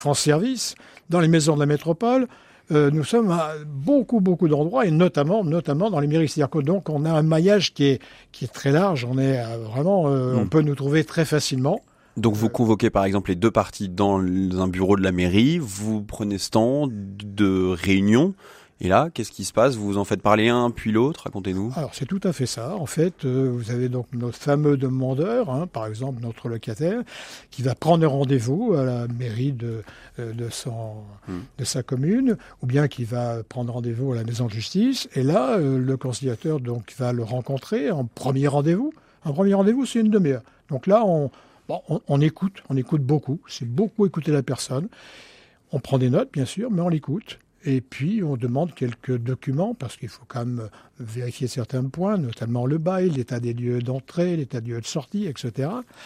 France Service, dans les maisons de la métropole. Nous sommes à beaucoup d'endroits, et notamment dans les mairies. C'est-à-dire que donc on a un maillage qui est très large. On est vraiment, on peut nous trouver très facilement. Donc vous convoquez par exemple les deux parties dans un bureau de la mairie, vous prenez ce temps de réunion, et là, qu'est-ce qui se passe ? Vous en faites parler un, puis l'autre, racontez-nous. Alors c'est tout à fait ça. En fait, vous avez donc notre fameux demandeur, par exemple notre locataire, qui va prendre rendez-vous à la mairie de sa commune, ou bien qui va prendre rendez-vous à la maison de justice. Et là, le conciliateur donc va le rencontrer en premier rendez-vous. Un premier rendez-vous, c'est une demi-heure. Donc là, on écoute beaucoup. C'est beaucoup écouter la personne. On prend des notes, bien sûr, mais on l'écoute. Et puis, on demande quelques documents, parce qu'il faut quand même vérifier certains points, notamment le bail, l'état des lieux d'entrée, l'état des lieux de sortie, etc.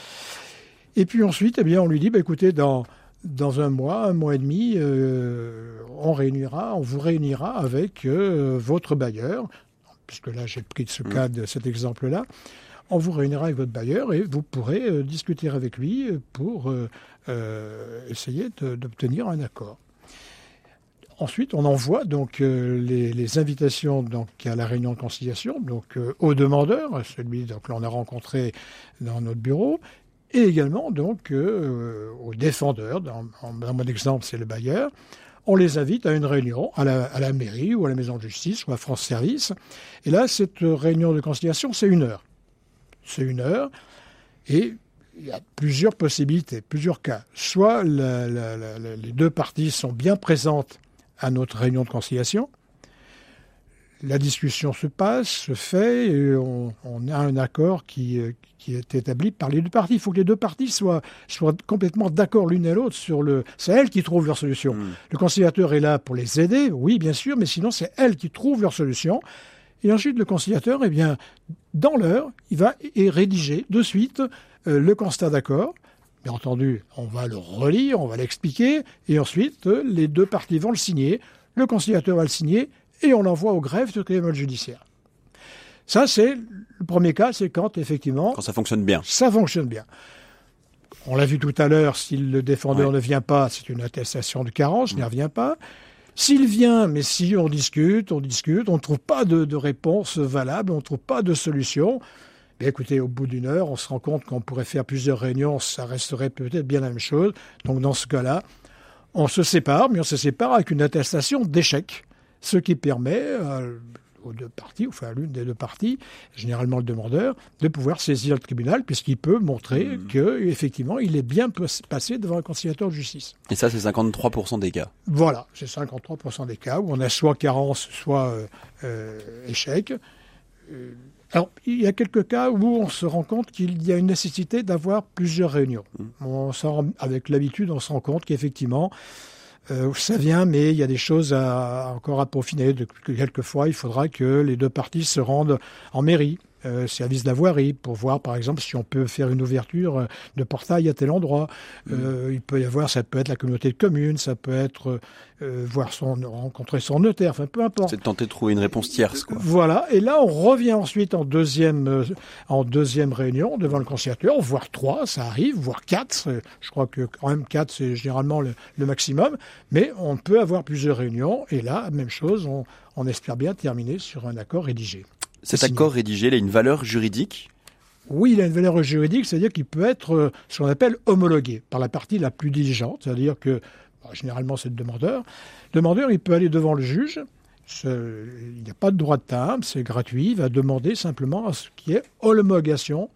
Et puis ensuite, on lui dit, écoutez, dans un mois et demi, on vous réunira avec votre bailleur, puisque là, j'ai pris cet exemple-là. On vous réunira avec votre bailleur et vous pourrez discuter avec lui pour essayer d'obtenir un accord. Ensuite, on envoie donc les invitations donc à la réunion de conciliation, donc au demandeur, celui donc l'on a rencontré dans notre bureau, et également donc au défendeur. Dans mon exemple, c'est le bailleur. On les invite à une réunion à la mairie ou à la maison de justice ou à France Service. Et là, cette réunion de conciliation, c'est 1 heure. C'est 1 heure, et il y a plusieurs possibilités, plusieurs cas. Soit les deux parties sont bien présentes à notre réunion de conciliation, la discussion se fait, et on a un accord qui est établi par les deux parties. Il faut que les deux parties soient complètement d'accord l'une et l'autre c'est elles qui trouvent leur solution. Le conciliateur est là pour les aider, oui, bien sûr, mais sinon, c'est elles qui trouvent leur solution. Et ensuite, le conciliateur, dans l'heure, il va rédiger de suite le constat d'accord. Bien entendu, on va le relire, on va l'expliquer, et ensuite, les deux parties vont le signer, le conciliateur va le signer, et on l'envoie au greffe de tribunal judiciaire. Ça, c'est le premier cas, c'est quand, effectivement... Quand ça fonctionne bien. Ça fonctionne bien. On l'a vu tout à l'heure, si le défendeur ne vient pas, c'est une attestation de carence, il n'y revient pas. S'il vient, mais si on discute, on ne trouve pas de réponse valable, on ne trouve pas de solution, écoutez, au bout d'1 heure, on se rend compte qu'on pourrait faire plusieurs réunions, ça resterait peut-être bien la même chose. Donc dans ce cas-là, on se sépare, mais on se sépare avec une attestation d'échec, ce qui permet aux deux parties, enfin à l'une des deux parties, généralement le demandeur, de pouvoir saisir le tribunal, puisqu'il peut montrer qu'effectivement, il est bien passé devant un conciliateur de justice. Et ça, c'est 53% des cas. Voilà, c'est 53% des cas où on a soit carence, soit échec. Alors, il y a quelques cas où on se rend compte qu'il y a une nécessité d'avoir plusieurs réunions. Avec l'habitude, on se rend compte qu'effectivement, ça vient, mais il y a des choses encore à peaufiner. Quelquefois, il faudra que les deux parties se rendent en mairie, service de la voirie, pour voir, par exemple, si on peut faire une ouverture de portail à tel endroit. Il peut y avoir, ça peut être la communauté de communes, ça peut être rencontrer son notaire, enfin, peu importe. C'est de tenter de trouver une réponse tierce, quoi. Voilà. Et là, on revient ensuite en deuxième réunion devant le conciliateur, voire 3, ça arrive, voire 4. Je crois que quand même 4, c'est généralement le maximum. Mais on peut avoir plusieurs réunions. Et là, même chose, on espère bien terminer sur un accord rédigé. Cet accord rédigé, il a une valeur juridique ? Oui, il a une valeur juridique, c'est-à-dire qu'il peut être ce qu'on appelle homologué par la partie la plus diligente, c'est-à-dire que, généralement c'est le demandeur. Le demandeur, il peut aller devant le juge, il n'y a pas de droit de timbre, c'est gratuit, il va demander simplement à ce qui est homologation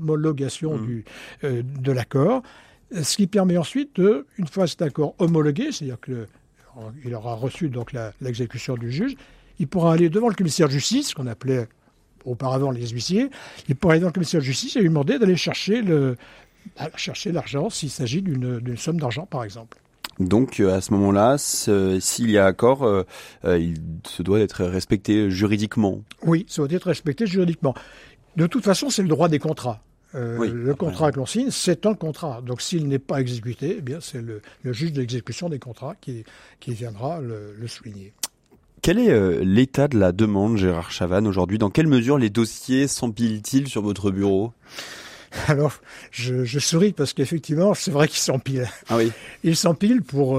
de l'accord, ce qui permet ensuite, une fois cet accord homologué, c'est-à-dire qu'il aura reçu donc l'exécution du juge, il pourra aller devant le commissaire de justice, qu'on appelait auparavant les huissiers, il pourra aller devant le commissaire de justice et lui demander d'aller chercher l'argent s'il s'agit d'une somme d'argent, par exemple. Donc, à ce moment-là, s'il y a accord, il se doit être respecté juridiquement. Oui, ça doit être respecté juridiquement. De toute façon, c'est le droit des contrats. Le contrat que l'on signe, c'est un contrat. Donc, s'il n'est pas exécuté, eh bien, c'est le juge de l'exécution des contrats qui viendra le souligner. Quel est l'état de la demande, Gérard Chavannes, aujourd'hui ? Dans quelle mesure les dossiers s'empilent-ils sur votre bureau ? Alors, je souris parce qu'effectivement, c'est vrai qu'ils s'empilent. Ah oui. Ils s'empilent pour